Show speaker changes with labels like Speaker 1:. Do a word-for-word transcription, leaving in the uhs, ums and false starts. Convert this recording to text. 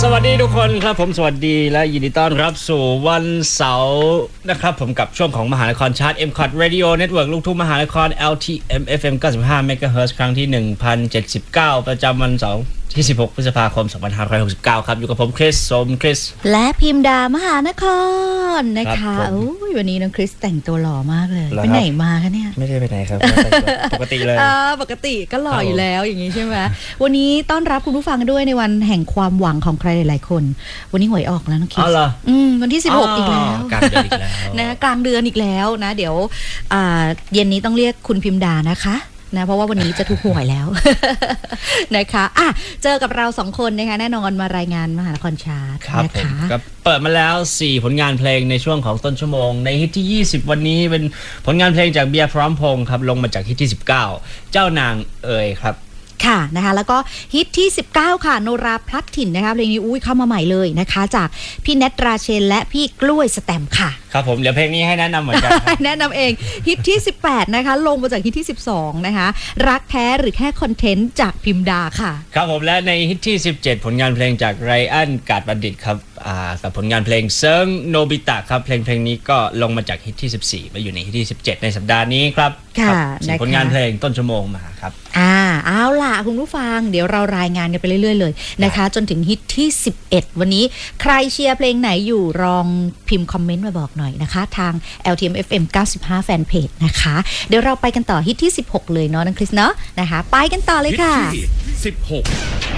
Speaker 1: สวัสดีทุกคนครับผมสวัสดีและยินดีต้อนรับสู่วันเสาร์นะครับผมกับช่วงของมหานครชาร์ต เอ็ม คอท Radio Network ลูกทุ่งมหานคร แอล ที เอ็ม เอฟ เอ็ม เก้าสิบห้า เมกะเฮิรตซ์ ครั้งที่ หนึ่งพันเจ็ดสิบเก้า ประจำวันเสาร์ที่สิบหกพฤษภาคมสองพันห้าร้อยหกสิบเก้าครับอยู่กับผมคริสสมคริส
Speaker 2: และพิมดามหานครนะคะโอ้ยวันนี้น้องคริสแต่งตัวหล่อมากเลยไปไหนมาคะเนี่ย
Speaker 1: ไม่ได้ไปไหนครับปกติเลย
Speaker 2: ปกติก็หล่ออยู่แล้วอย่างนี้ใช่ไหมวันนี้ต้อนรับคุณผู้ฟังด้วยในวันแห่งความหวังของใครหลายๆคนวันนี้หวยออกแล้วน้องคริสอืมวันที่สิบหกอีกแล้ว
Speaker 1: กลางเดือนอีกแล้ว
Speaker 2: นะกลางเดือนอีกแล้วนะเดี๋ยวเย็นนี้ต้องเรียกคุณพิมดานะคะนะเพราะว่าวันนี้จะถูกหวยแล้ว นะคะอ่ะเจอกับเราสองคนนะคะแน่นอนมารายงานมหานครชาร์ตนะคะ
Speaker 1: ก็เปิดมาแล้วสี่ผลงานเพลงในช่วงของต้นชั่วโมงในฮิตที่ยี่สิบวันนี้เป็นผลงานเพลงจากเบียร์พร้อมพงษ์ครับลงมาจากฮิตที่สิบเก้าเจ้านางเอ๋ยครับ
Speaker 2: ค่ะนะคะแล้วก็ฮิตที่สิบเก้าค่ะโนราพลัดถิ่นนะคะเพลงนี้อุ้ยเข้ามาใหม่เลยนะคะจากพี่เนตราเชนและพี่กล้วยสแตมค่ะ
Speaker 1: ครับผมเดี๋ยวเพลงนี้ให้แนะนำเหมือนกัน
Speaker 2: แนะนำเองฮิตที่สิบแปดนะคะลงมาจากฮิตที่สิบสองนะคะรักแท้หรือแค่คอนเทนต์จากพิมดาค่ะ
Speaker 1: ครับผมและในฮิตที่สิบเจ็ดผลงานเพลงจากไรอันกาดบัณฑิตครับอ่ากับผลงานเพลงเซิงโนบิตะครับเพลงเพลงนี้ก็ลงมาจากฮิตที่สิบสี่มาอยู่ในฮิตที่สิบเจ็ดในสัปดาห์นี้ครับ
Speaker 2: ค่ะ
Speaker 1: ผลงานเพลงต้นชั่วโมงมาครับ
Speaker 2: อ่าเอาล่ะคุณผู้ฟังเดี๋ยวเรารายงานกันไปเรื่อยๆเลยนะคะจนถึงฮิตที่สิบเอ็ดวันนี้ใครเชียร์เพลงไหนอยู่ลองพิมพ์คอมเมนต์มาบอกหน่อยนะคะทาง แอล ที เอ็ม เอฟ เอ็ม เก้าสิบห้า แฟนเพจนะคะเดี๋ยวเราไปกันต่อฮิตที่สิบหกเลยเนาะน้องคริสเนาะนะคะไปกันต่อเลยค่ะ
Speaker 3: ฮิตที่สิบหก